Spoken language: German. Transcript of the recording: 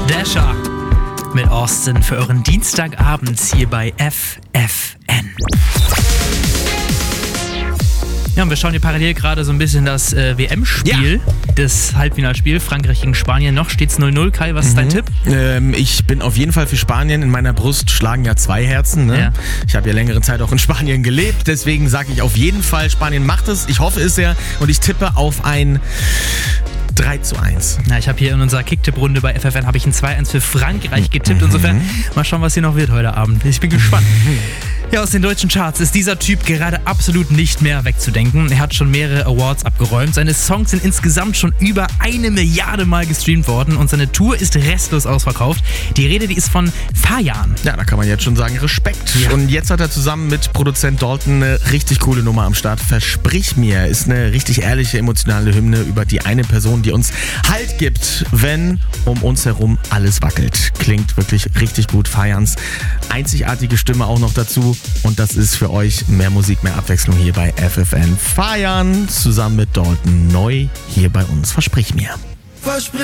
Dasher mit Austin für euren Dienstagabend hier bei FFN. Ja, und wir schauen hier parallel gerade so ein bisschen das WM-Spiel, das Halbfinalspiel, Frankreich gegen Spanien. Noch steht's 0-0. Kai, was ist dein Tipp? Ich bin auf jeden Fall für Spanien. In meiner Brust schlagen ja 2 Herzen. Ne? Ja. Ich habe ja längere Zeit auch in Spanien gelebt. Deswegen sage ich auf jeden Fall, Spanien macht es. Ich hoffe es sehr. Und ich tippe auf ein 3-1. Ja, ich habe hier in unserer Kicktipp-Runde bei FFN habe ich ein 2-1 für Frankreich getippt. Insofern mal schauen, was hier noch wird heute Abend. Ich bin gespannt. Ja, aus den deutschen Charts ist dieser Typ gerade absolut nicht mehr wegzudenken. Er hat schon mehrere Awards abgeräumt. Seine Songs sind insgesamt schon über 1 Milliarde Mal gestreamt worden und seine Tour ist restlos ausverkauft. Die Rede, die ist von Fajan. Ja, da kann man jetzt schon sagen, Respekt. Ja. Und jetzt hat er zusammen mit Produzent Dalton eine richtig coole Nummer am Start. Versprich mir, ist eine richtig ehrliche, emotionale Hymne über die eine Person, die uns Halt gibt, wenn um uns herum alles wackelt. Klingt wirklich richtig gut. Fajans einzigartige Stimme auch noch dazu. Und das ist für euch mehr Musik, mehr Abwechslung hier bei FFN. Fajan zusammen mit Dalton neu hier bei uns. Versprich mir.